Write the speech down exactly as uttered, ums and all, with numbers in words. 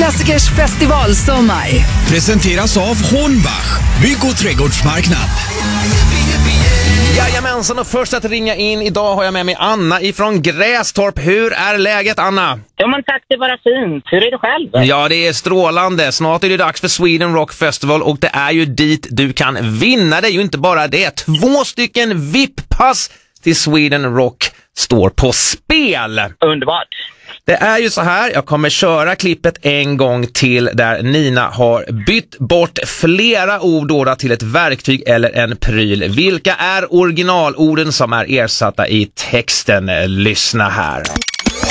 Klassikers festivalsommar. Presenteras av Hornbach, bygg- och trädgårdsmarknad. Jajamensan, och först att ringa in idag har jag med mig Anna ifrån Grästorp. Hur är läget, Anna? Ja men tack, det var fint. Hur är det själv? Ja, det är strålande. Snart är det dags för Sweden Rock Festival och det är ju dit du kan vinna. Det är ju inte bara det. Två stycken V I P-pass till Sweden Rock står på spel. Underbart. Det är ju så här, jag kommer köra klippet en gång till där Nina har bytt bort flera ord då till ett verktyg eller en pryl. Vilka är originalorden som är ersatta i texten? Lyssna här.